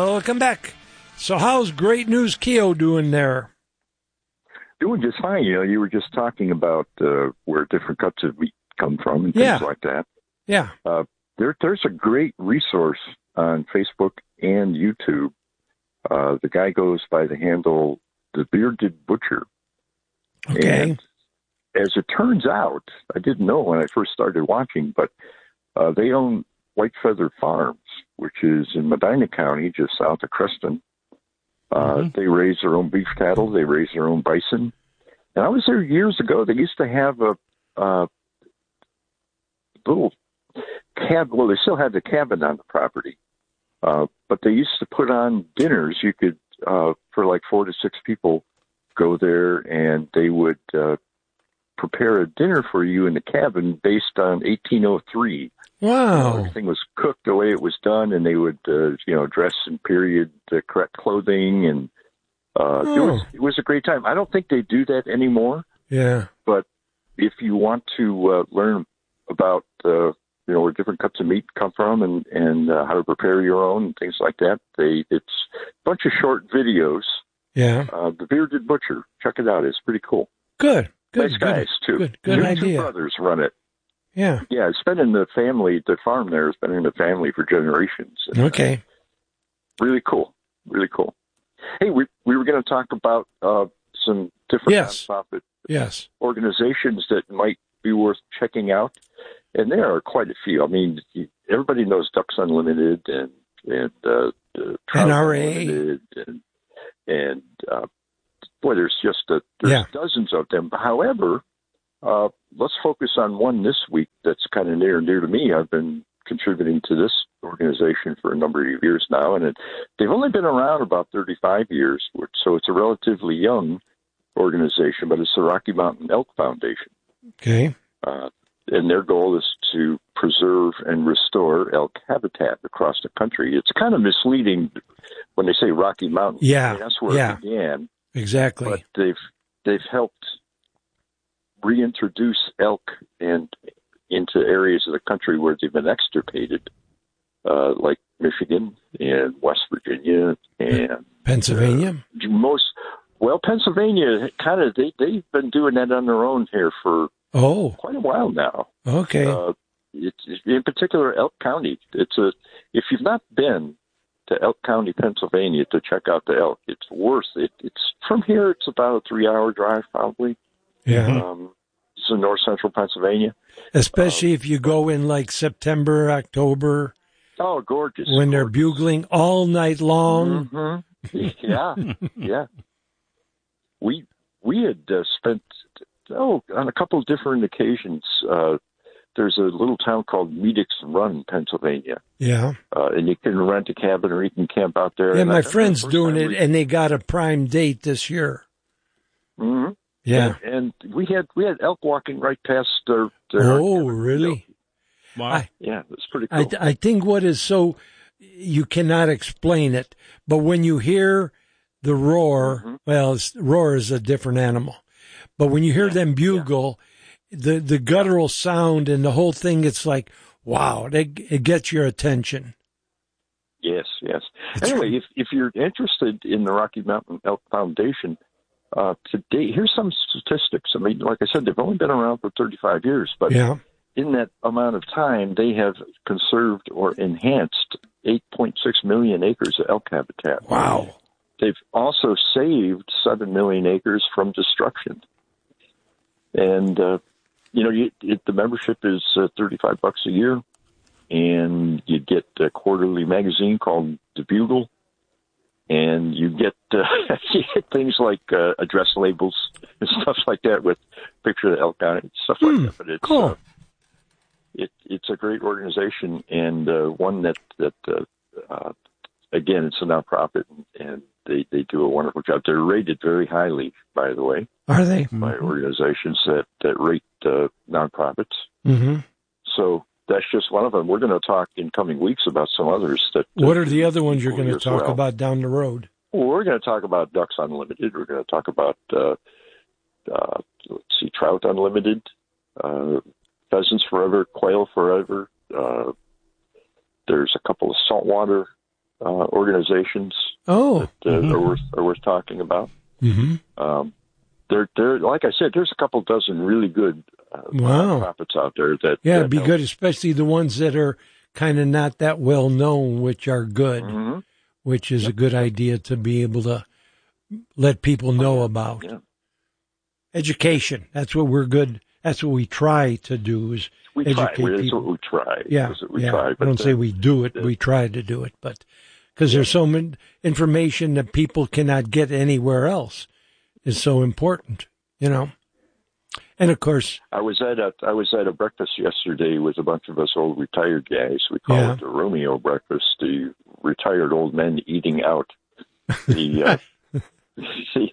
welcome back. So how's Great News Keo doing there? Doing just fine. You were just talking about where different cuts of meat come from and things like that. Yeah. There's a great resource on Facebook and YouTube. The guy goes by the handle The Bearded Butcher. Okay. And as it turns out, I didn't know when I first started watching, but they own White Feather Farms, which is in Medina County, just south of Creston. They raise their own beef cattle. They raise their own bison. And I was there years ago. They used to have a little cabin. Well, they still had the cabin on the property. But they used to put on dinners. You could, for like 4 to 6 people, go there and they would prepare a dinner for you in the cabin based on 1803. Wow. Everything was cooked the way it was done, and they would, dress in period correct clothing, and it was a great time. I don't think they do that anymore. Yeah. But if you want to learn about, where different cuts of meat come from and how to prepare your own and things like that, it's a bunch of short videos. Yeah. The Bearded Butcher. Check it out. It's pretty cool. Good. Nice guys, too. Good idea. 2 brothers run it. Yeah. Yeah, it's been in the family. The farm there has been in the family for generations. Okay. Really cool. Really cool. Hey, we were going to talk about some different nonprofit organizations that might be worth checking out, and there are quite a few. I mean, everybody knows Ducks Unlimited and Trout NRA Unlimited and boy, there's dozens of them. However, let's focus on one this week that's kind of near and dear to me. I've been contributing to this organization for a number of years now, and they've only been around about 35 years, so it's a relatively young organization, but it's the Rocky Mountain Elk Foundation. Okay. And their goal is to preserve and restore elk habitat across the country. It's kind of misleading when they say Rocky Mountain. Yeah. I mean, that's where it began. Exactly. But they've helped reintroduce elk into areas of the country where they've been extirpated, like Michigan and West Virginia and Pennsylvania. Pennsylvania they've been doing that on their own here for quite a while now. Okay. It's in particular Elk County. If you've not been to Elk County, Pennsylvania, to check out the elk, it's worth it. It's from here. It's about a 3-hour drive, probably. Yeah. It's in north central Pennsylvania. Especially if you go in like September, October. Oh, gorgeous! When they're bugling all night long. Mm-hmm. Yeah. We had spent on a couple of different occasions. There's a little town called Meadix Run, Pennsylvania. Yeah. And you can rent a cabin or you can camp out there. Yeah, my friend's doing it, and they got a prime date this year. Mm-hmm. Yeah. And we had elk walking right past their Oh, really? Wow. It's pretty cool. I think what is so, you cannot explain it, but when you hear the roar, roar is a different animal, but when you hear them bugle, the guttural sound and the whole thing, it's like, wow, it gets your attention. Yes. Anyway, if you're interested in the Rocky Mountain Elk Foundation, today, here's some statistics. I mean, like I said, they've only been around for 35 years, but in that amount of time, they have conserved or enhanced 8.6 million acres of elk habitat. Wow. They've also saved 7 million acres from destruction. And, the membership is $35 a year, and you get a quarterly magazine called The Bugle, and you get things like address labels and stuff like that with a picture of the elk on it, stuff like that. But it's cool. It's a great organization, and one that again, it's a nonprofit, and they do a wonderful job. They're rated very highly, by the way. Are they? By organizations that rate nonprofits. Mm-hmm. So that's just one of them. We're going to talk in coming weeks about some others. What are the other ones you're going to talk about down the road? Well, we're going to talk about Ducks Unlimited. We're going to talk about, Trout Unlimited, Pheasants Forever, Quail Forever. There's a couple of saltwater organizations Oh, that are worth talking about. mm-hmm. There, like I said, there's a couple dozen really good Wow. nonprofits out there that It'd be help. good, especially the ones that are kind of not that well known, which are good, which is a good idea to be able to let people know about. Yeah. Education. That's what we're good. That's what we try to do is We try. educate That's people. what we try. Yeah, That's what we yeah. try. I don't say we do it. We try to do it, but because there's so much information that people cannot get anywhere else is so important, you know. And of course, I was at a breakfast yesterday with a bunch of us old retired guys. We call it the Romeo breakfast, the retired old men eating out. The see,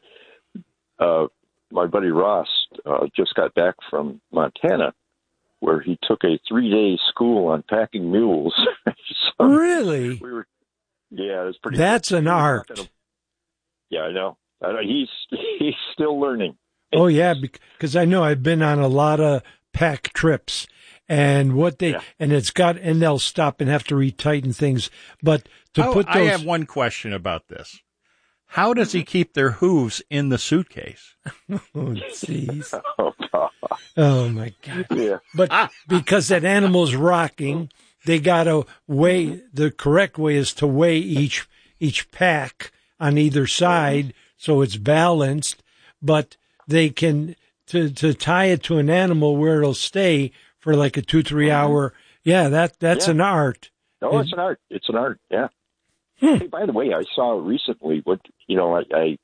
my buddy Ross just got back from Montana, where he took a 3-day school on packing mules. So really, yeah, it was pretty. That's an art. Yeah, I know. He's still learning. Oh yeah, because I know I've been on a lot of pack trips, and and they'll stop and have to retighten things. But I have one question about this. How does he keep their hooves in the suitcase? Oh, jeez. Oh, my God. Yeah. But because that animal's rocking, they got to weigh. The correct way is to weigh each pack on either side so it's balanced. But they can to tie it to an animal where it'll stay for like a 2-3 hour. Yeah, that's an art. No, it's an art. It's an art. Yeah. Hey, by the way, I saw recently I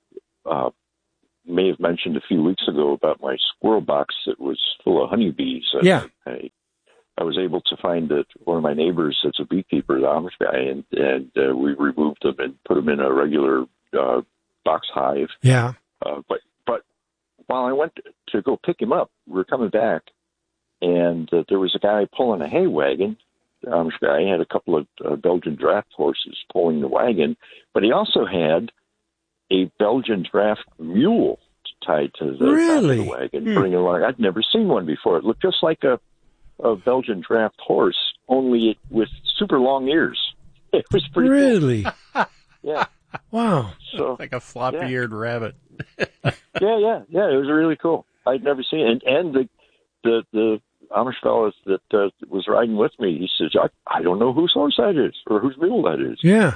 may have mentioned a few weeks ago about my squirrel box that was full of honeybees. Yeah. I was able to find that one of my neighbors that's a beekeeper, the Amish guy, and we removed them and put them in a regular box hive. Yeah. But while I went to go pick him up, we were coming back, and there was a guy pulling a hay wagon. The Amish guy had a couple of Belgian draft horses pulling the wagon, but he also had a Belgian draft mule tied to the back of the wagon, bringing along. I'd never seen one before. It looked just like a Belgian draft horse, only with super long ears. It was pretty really cool. Yeah. Wow. So like a floppy-eared rabbit. Yeah. It was really cool. I'd never seen it. And the Amish fellow that was riding with me, he says, I don't know whose horse that is or whose mule that is. Yeah.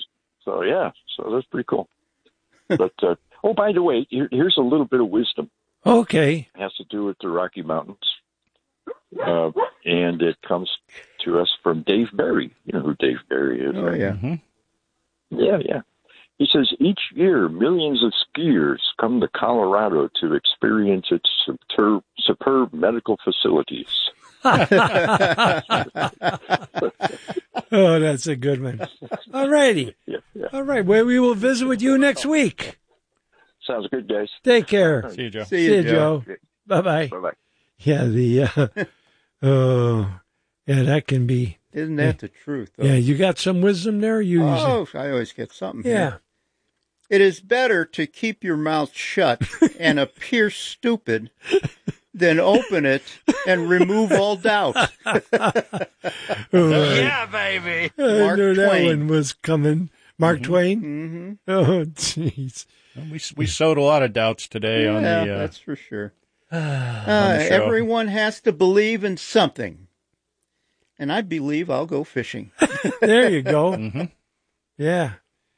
So that's pretty cool. But, by the way, here's a little bit of wisdom. Okay. It has to do with the Rocky Mountains. And it comes to us from Dave Barry. You know who Dave Barry is, right? Yeah. Mm-hmm. Yeah. He says, each year, millions of skiers come to Colorado to experience its superb medical facilities. Oh, that's a good one. All righty. Yeah. All right. Well, we will visit with you next week. Sounds good, guys. Take care. See you, Joe. See you, Joe. Bye-bye. Bye-bye. Yeah, that can be. Isn't that the truth, though? Yeah, you got some wisdom there? I always get something Yeah. here. It is better to keep your mouth shut and appear stupid than open it and remove all doubt. Yeah, baby. I knew that Twain. one was coming. Mark Twain? Mm-hmm. Oh, jeez. We sowed a lot of doubts today on the. That's for sure. the show. Everyone has to believe in something. And I believe I'll go fishing. There you go. Mm-hmm. Yeah.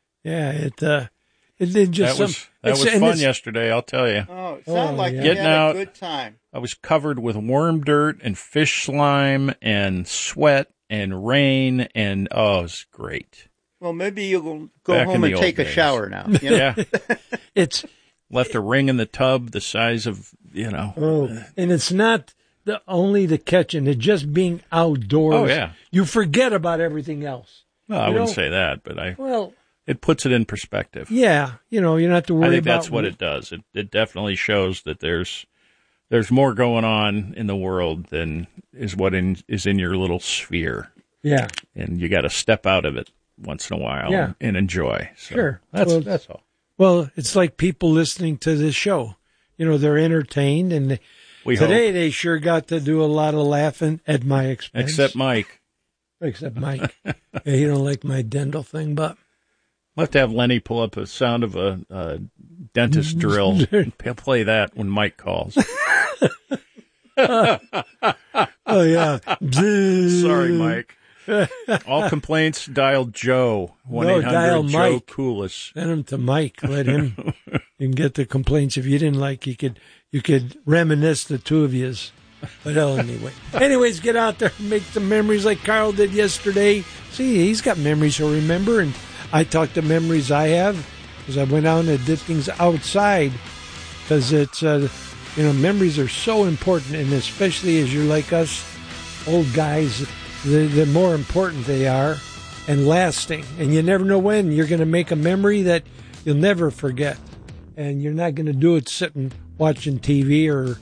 It just that was fun yesterday, I'll tell you. Oh, it sounded like you Getting had out. a good time. I was covered with worm dirt and fish slime and sweat and rain, and it was great. Well, maybe you'll go Back in home the and old take a days. shower now. You know? Yeah. It's Left a ring in the tub the size of, and it's not only the catching, it's just being outdoors. Oh, yeah. You forget about everything else. Well, I wouldn't say that, but it puts it in perspective. Yeah, you don't have to worry about. I think that's what it does. It definitely shows that there's more going on in the world than is what is in your little sphere. Yeah. And you got to step out of it once in a while and enjoy. So Sure. That's all. Well, it's like people listening to this show. They're entertained, and today they sure got to do a lot of laughing at my expense. Except Mike. Except Mike. Yeah, he don't like my dental thing, but We'll have to have Lenny pull up a sound of a dentist drill. He'll play that when Mike calls. Oh, yeah. Sorry, Mike. All complaints, dial Joe. 1-800-JOE Coolis. Send him to Mike. Let him you can get the complaints. If you didn't like, you could reminisce the two of yous. But anyway. Anyways, get out there and make some memories like Carl did yesterday. See, he's got memories he'll remember, and I talked to memories I have because I went out and did things outside because it's, memories are so important, and especially as you're like us old guys, the more important they are and lasting. And you never know when you're going to make a memory that you'll never forget. And you're not going to do it sitting watching TV or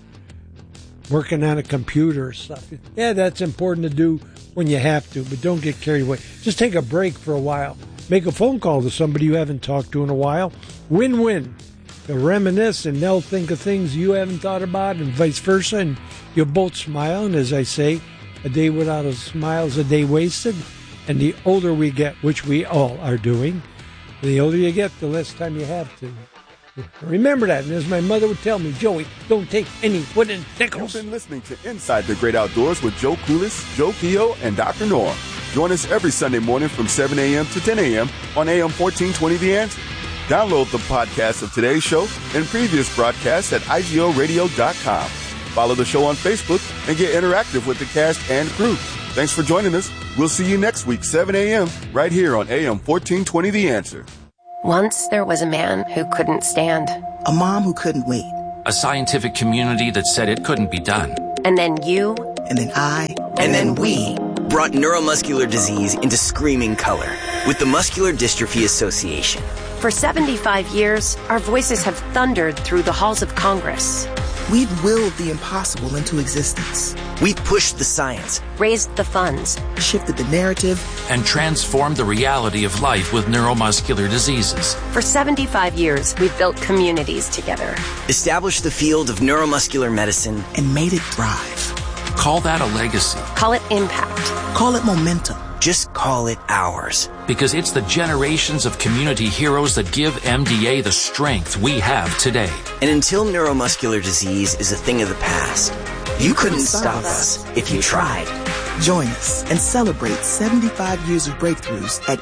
working on a computer or stuff. Yeah, that's important to do when you have to, but don't get carried away. Just take a break for a while. Make a phone call to somebody you haven't talked to in a while. Win-win. They'll reminisce and they'll think of things you haven't thought about and vice versa, and you'll both smile. And as I say, a day without a smile is a day wasted. And the older we get, which we all are doing, the older you get, the less time you have to. Remember that, and as my mother would tell me, Joey, don't take any wooden nickels. You've been listening to Inside the Great Outdoors with Joe Coolis, Joe Kehoe, and Dr. Norm. Join us every Sunday morning from 7 a.m. to 10 a.m. on AM 1420 The Answer. Download the podcast of today's show and previous broadcasts at IGOradio.com. Follow the show on Facebook and get interactive with the cast and crew. Thanks for joining us. We'll see you next week, 7 a.m., right here on AM 1420 The Answer. Once there was a man who couldn't stand. A mom who couldn't wait. A scientific community that said it couldn't be done. And then you. And then I. And then we brought neuromuscular disease into screaming color with the Muscular Dystrophy Association. For 75 years, our voices have thundered through the halls of Congress. We've willed the impossible into existence. We've pushed the science, raised the funds, shifted the narrative, and transformed the reality of life with neuromuscular diseases. For 75 years, we've built communities together, established the field of neuromuscular medicine, and made it thrive. Call that a legacy. Call it impact. Call it momentum. Just call it ours. Because it's the generations of community heroes that give MDA the strength we have today. And until neuromuscular disease is a thing of the past, you couldn't stop us if you tried. Join us and celebrate 75 years of breakthroughs at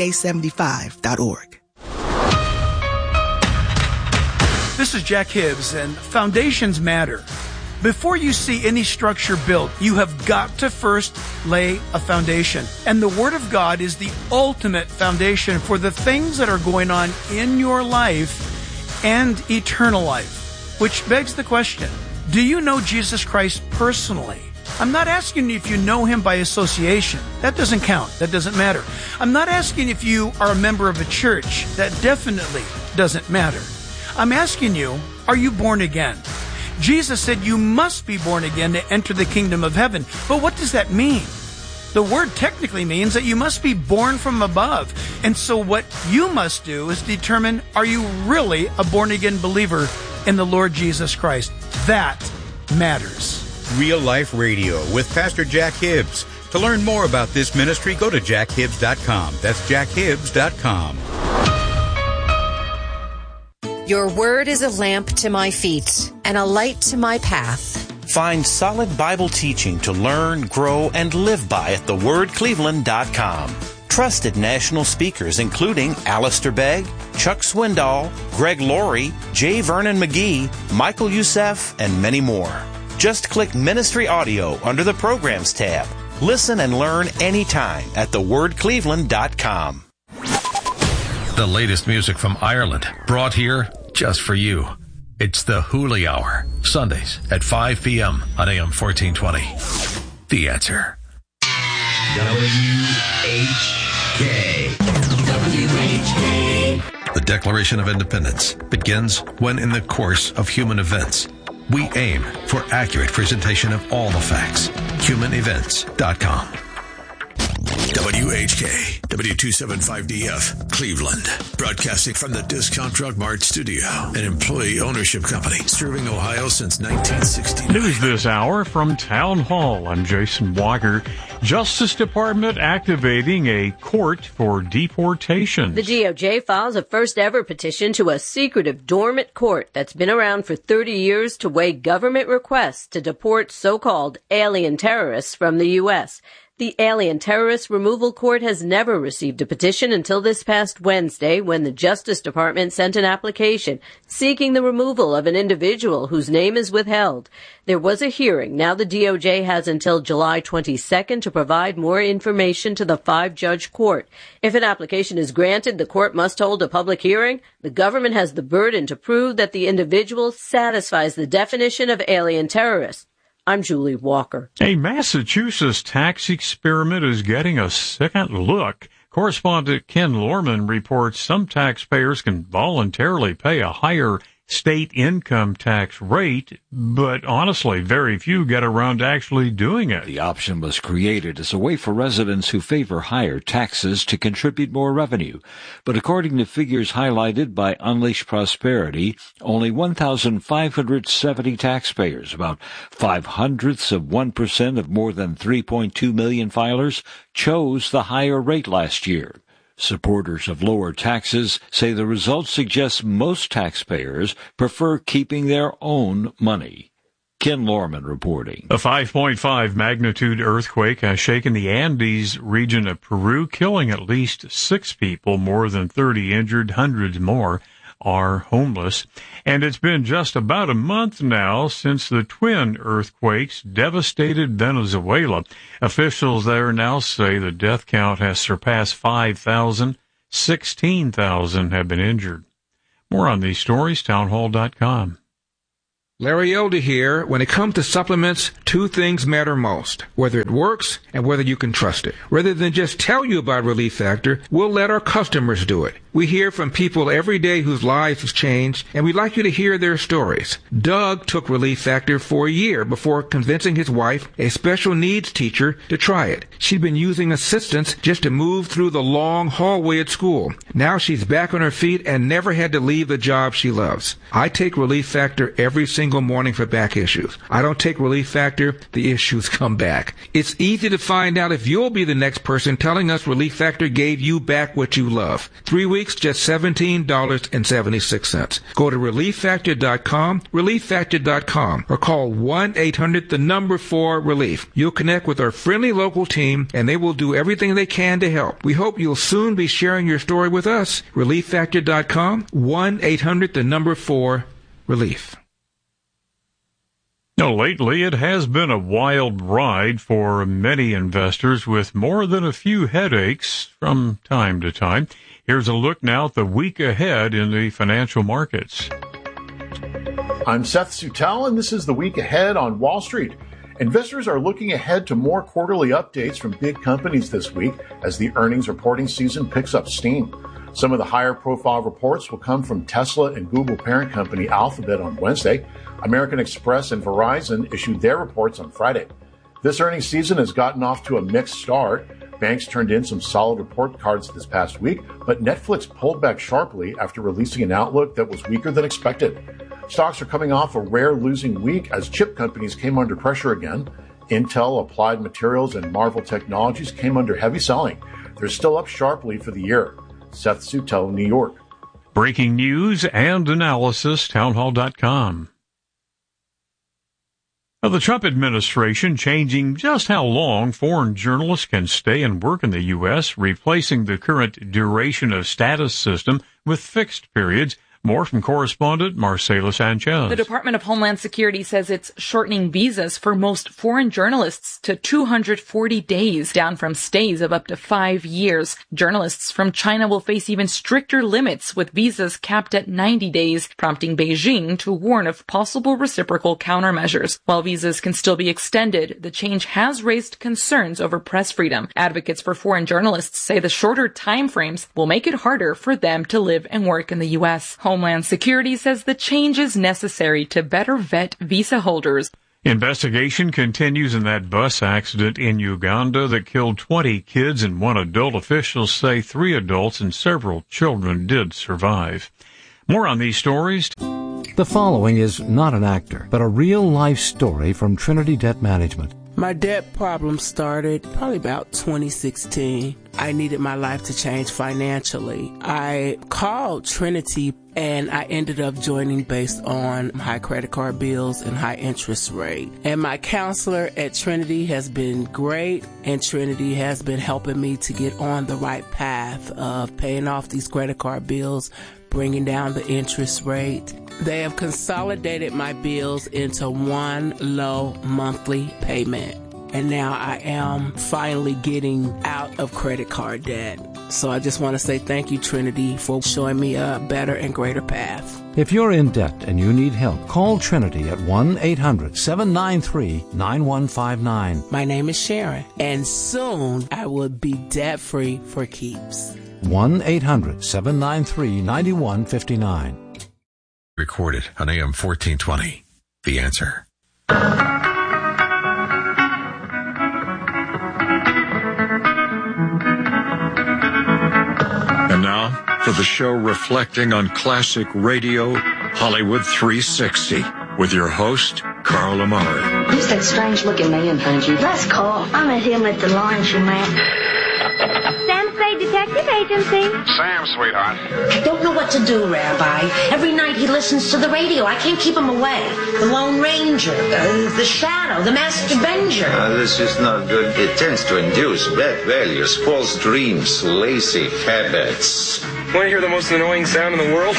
MDA75.org. This is Jack Hibbs, and foundations matter. Before you see any structure built, you have got to first lay a foundation. And the Word of God is the ultimate foundation for the things that are going on in your life and eternal life. Which begs the question, do you know Jesus Christ personally? I'm not asking if you know Him by association. That doesn't count. That doesn't matter. I'm not asking if you are a member of a church. That definitely doesn't matter. I'm asking you, are you born again? Jesus said you must be born again to enter the kingdom of heaven. But what does that mean? The word technically means that you must be born from above. And so what you must do is determine, are you really a born-again believer in the Lord Jesus Christ? That matters. Real Life Radio with Pastor Jack Hibbs. To learn more about this ministry, go to jackhibbs.com. That's jackhibbs.com. Your word is a lamp to my feet and a light to my path. Find solid Bible teaching to learn, grow, and live by at thewordcleveland.com. Trusted national speakers including Alistair Begg, Chuck Swindoll, Greg Laurie, J. Vernon McGee, Michael Youssef, and many more. Just click Ministry Audio under the Programs tab. Listen and learn anytime at thewordcleveland.com. The latest music from Ireland, brought here just for you. It's the Hooli Hour, Sundays at 5 p.m. on AM 1420. The Answer. WHK. The Declaration of Independence begins when in the course of human events. We aim for accurate presentation of all the facts. HumanEvents.com. WHK, W275DF, Cleveland. Broadcasting from the Discount Drug Mart studio, an employee ownership company serving Ohio since 1969. News this hour from Town Hall. I'm Jason Walker. Justice Department activating a court for deportation. The DOJ files a first-ever petition to a secretive dormant court that's been around for 30 years to weigh government requests to deport so-called alien terrorists from the U.S. The Alien Terrorist Removal Court has never received a petition until this past Wednesday, when the Justice Department sent an application seeking the removal of an individual whose name is withheld. There was a hearing. Now the DOJ has until July 22nd to provide more information to the 5-judge court. If an application is granted, the court must hold a public hearing. The government has the burden to prove that the individual satisfies the definition of alien terrorist. I'm Julie Walker. A Massachusetts tax experiment is getting a second look. Correspondent Ken Lorman reports some taxpayers can voluntarily pay a higher state income tax rate, but honestly, very few get around to actually doing it. The option was created as a way for residents who favor higher taxes to contribute more revenue. But according to figures highlighted by Unleash Prosperity, only 1,570 taxpayers, about 0.05% of more than 3.2 million filers, chose the higher rate last year. Supporters of lower taxes say the results suggest most taxpayers prefer keeping their own money. Ken Lorman reporting. A 5.5 magnitude earthquake has shaken the Andes region of Peru, killing at least 6 people, more than 30 injured, hundreds more are homeless. And it's been just about a month now since the twin earthquakes devastated Venezuela. Officials there now say the death count has surpassed 5,000. 16,000 have been injured. More on these stories, townhall.com. Larry Elder here. When it comes to supplements, 2 things matter most: whether it works and whether you can trust it. Rather than just tell you about Relief Factor, we'll let our customers do it. We hear from people every day whose lives have changed, and we'd like you to hear their stories. Doug took Relief Factor for a year before convincing his wife, a special needs teacher, to try it. She'd been using assistance just to move through the long hallway at school. Now she's back on her feet and never had to leave the job she loves. I take Relief Factor every single morning for back issues. I don't take Relief Factor, the issues come back. It's easy to find out if you'll be the next person telling us Relief Factor gave you back what you love. 3 weeks, just $17.76. Go to ReliefFactor.com, ReliefFactor.com, or call 1-800-4RELIEF. You'll connect with our friendly local team, and they will do everything they can to help. We hope you'll soon be sharing your story with us. ReliefFactor.com, 1-800-4RELIEF. Now, lately, it has been a wild ride for many investors, with more than a few headaches from time to time. Here's a look now at the week ahead in the financial markets. I'm Seth Sutell, and this is the week ahead on Wall Street. Investors are looking ahead to more quarterly updates from big companies this week as the earnings reporting season picks up steam. Some of the higher profile reports will come from Tesla and Google parent company Alphabet on Wednesday. American Express and Verizon issued their reports on Friday. This earnings season has gotten off to a mixed start. Banks turned in some solid report cards this past week, but Netflix pulled back sharply after releasing an outlook that was weaker than expected. Stocks are coming off a rare losing week as chip companies came under pressure again. Intel, Applied Materials, and Marvell Technologies came under heavy selling. They're still up sharply for the year. Seth Sutell, New York. Breaking news and analysis, townhall.com. Now, the Trump administration changing just how long foreign journalists can stay and work in the U.S., replacing the current duration of status system with fixed periods. More from correspondent Marcela Sanchez. The Department of Homeland Security says it's shortening visas for most foreign journalists to 240 days, down from stays of up to 5 years. Journalists from China will face even stricter limits, with visas capped at 90 days, prompting Beijing to warn of possible reciprocal countermeasures. While visas can still be extended, the change has raised concerns over press freedom. Advocates for foreign journalists say the shorter time frames will make it harder for them to live and work in the U.S. Homeland Security says the change is necessary to better vet visa holders. Investigation continues in that bus accident in Uganda that killed 20 kids and 1 adult. Officials say 3 adults and several children did survive. More on these stories. The following is not an actor, but a real-life story from Trinity Debt Management. My debt problem started probably about 2016. I needed my life to change financially. I called Trinity and I ended up joining based on high credit card bills and high interest rate. And my counselor at Trinity has been great, and Trinity has been helping me to get on the right path of paying off these credit card bills, bringing down the interest rate. They have consolidated my bills into one low monthly payment. And now I am finally getting out of credit card debt. So I just want to say thank you, Trinity, for showing me a better and greater path. If you're in debt and you need help, call Trinity at 1-800-793-9159. My name is Sharon, and soon I will be debt-free for keeps. 1-800-793-9159. Recorded on AM 1420. The Answer. And now for the show reflecting on classic radio, Hollywood 360, with your host, Carl Amari. Who's that strange-looking man behind you? That's Carl. I met him at the laundromat. Sam Spade Detective Agency. Sam, sweetheart. I don't know what to do, Rabbi. Every night he listens to the radio. I can't keep him away. The Lone Ranger, the Shadow, the Master Benger. This is not good. It tends to induce bad values, false dreams, lazy habits. Want to hear the most annoying sound in the world?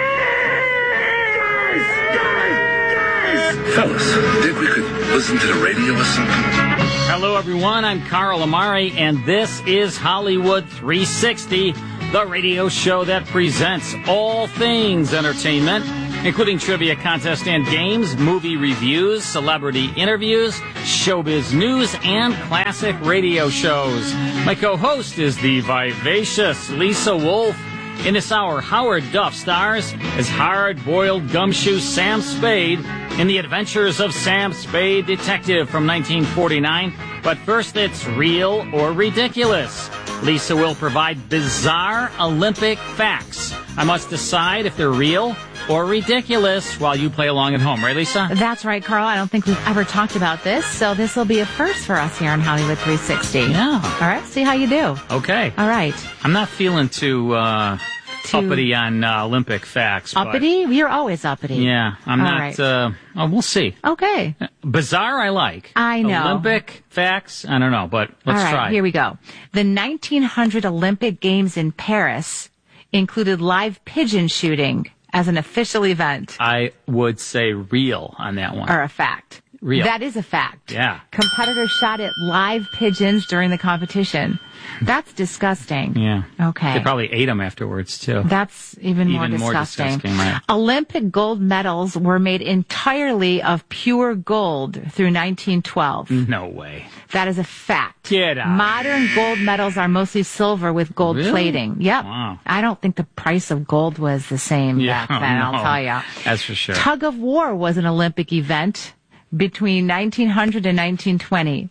Fellas, think we could listen to the radio or something? Hello, everyone. I'm Carl Amari, and this is Hollywood 360, the radio show that presents all things entertainment, including trivia contest and games, movie reviews, celebrity interviews, showbiz news, and classic radio shows. My co-host is the vivacious Lisa Wolf. In this hour, Howard Duff stars as hard-boiled gumshoe Sam Spade in The Adventures of Sam Spade Detective from 1949. But first, it's Real or Ridiculous. Lisa will provide bizarre Olympic facts. I must decide if they're real or ridiculous while you play along at home. Right, Lisa? That's right, Carl. I don't think we've ever talked about this, so this will be a first for us here on Hollywood 360. Yeah. All right, see how you do. Okay. All right. I'm not feeling too uppity on Olympic facts. Uppity? You're always uppity. Yeah, I'm All not. right. We'll see. Okay. Bizarre, I like. I know. Olympic facts, I don't know, but let's All right, try. Here we go. The 1900 Olympic Games in Paris included live pigeon shooting as an official event. I would say real on that one. Or a fact. Real. That is a fact. Yeah. Competitors shot at live pigeons during the competition. That's disgusting. Yeah. Okay. They probably ate them afterwards, too. That's even more disgusting. Right. Olympic gold medals were made entirely of pure gold through 1912. No way. That is a fact. Get out. Modern gold medals are mostly silver with gold Really? plating. Yep. Wow. I don't think the price of gold was the same back then, I'll tell you. That's for sure. Tug of war was an Olympic event between 1900 and 1920.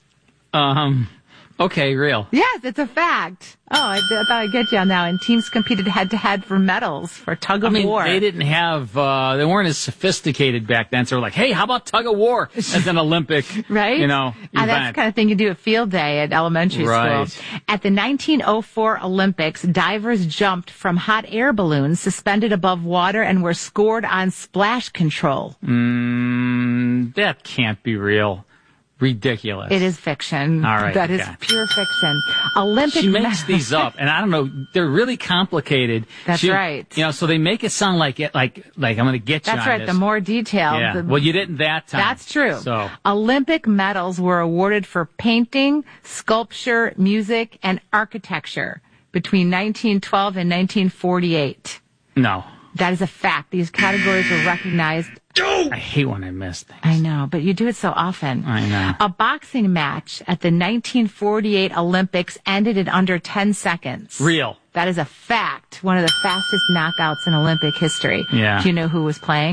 Okay, real. Yes, it's a fact. Oh, I thought I'd get you on that one. Teams competed head-to-head for medals for tug of war. They didn't have, they weren't as sophisticated back then, so we're like, hey, how about tug of war as an Olympic, right? event? That's the kind of thing you do at field day at elementary Right. school. At the 1904 Olympics, divers jumped from hot air balloons suspended above water and were scored on splash control. That can't be real. Ridiculous. It is fiction. All right. That is pure fiction. Olympic. She makes these up, and I don't know. They're really complicated. That's right. So they make it sound like I'm going to get you. That's on right. this. The more detailed. Yeah. Well, you didn't that time. That's true. So Olympic medals were awarded for painting, sculpture, music, and architecture between 1912 and 1948. No. That is a fact. These categories were recognized. I hate when I miss things. I know, but you do it so often. I know. A boxing match at the 1948 Olympics ended in under 10 seconds. Real. That is a fact. One of the fastest knockouts in Olympic history. Yeah. Do you know who was playing?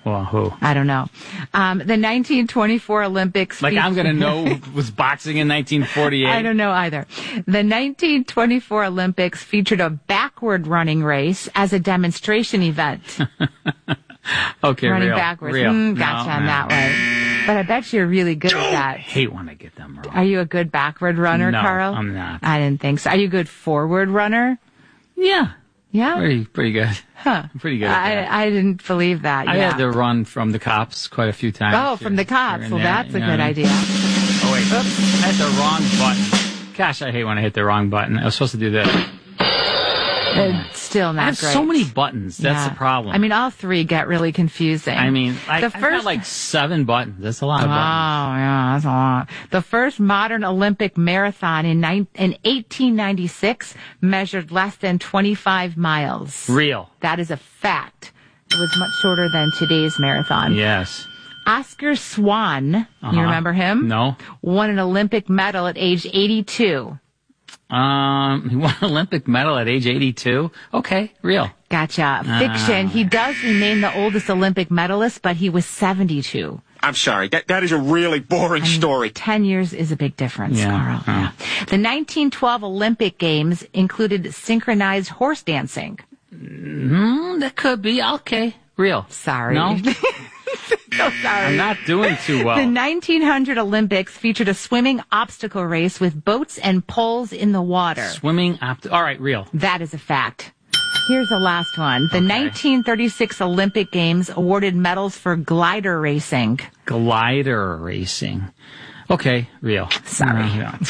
Well, who? I don't know. The 1924 Olympics. Like, I'm going to know was boxing in 1948. I don't know either. The 1924 Olympics featured a backward running race as a demonstration event. Okay, running real. backwards. Real. Gotcha No, on that way. But I bet you're really good at that. I hate when I get them wrong. Are you a good backward runner, No, Carl? I'm not. I didn't think so. Are you a good forward runner? Yeah. Yeah? Pretty good. Huh. I'm pretty good at that. I didn't believe that. I had to run from the cops quite a few times. Oh, from the cops. Well, that's a good idea. Oh, wait. Oops. I hit the wrong button. Gosh, I hate when I hit the wrong button. I was supposed to do this. It's still not I have great. so many buttons. That's the problem. I mean, all three get really confusing. I mean, I've got like 7 buttons. That's a lot of buttons. Oh, yeah, that's a lot. The first modern Olympic marathon in 1896 measured less than 25 miles. Real. That is a fact. It was much shorter than today's marathon. Yes. Oscar Swan, you remember him? No. Won an Olympic medal at age 82. He won an Olympic medal at age 82. Okay, real. Gotcha. Fiction. He does remain the oldest Olympic medalist, but he was 72. I'm sorry. That is a really boring story. 10 years is a big difference, Carl. Yeah. The 1912 Olympic Games included synchronized horse dancing. That could be. Okay, real. Sorry. No? So sorry. I'm not doing too well. The 1900 Olympics featured a swimming obstacle race with boats and poles in the water. All right, real. That is a fact. Here's the last one. The 1936 Olympic Games awarded medals for glider racing. Glider racing. Okay, real. Sorry.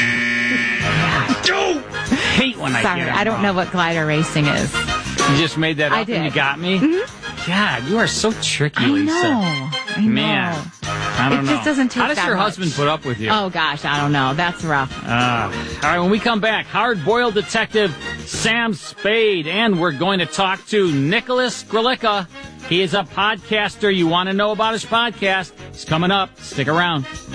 Hate when I Sorry, get it I don't wrong. know what glider racing is. You just made that up I did. and you got me? Mm-hmm. God, you are so tricky, I Lisa. I know. Man, I don't know. It just doesn't take How does that your much. husband put up with you? Oh, gosh, I don't know. That's rough. All right, when we come back, hard-boiled detective Sam Spade, and we're going to talk to Nicholas Grilica. He is a podcaster. You want to know about his podcast? It's coming up. Stick around.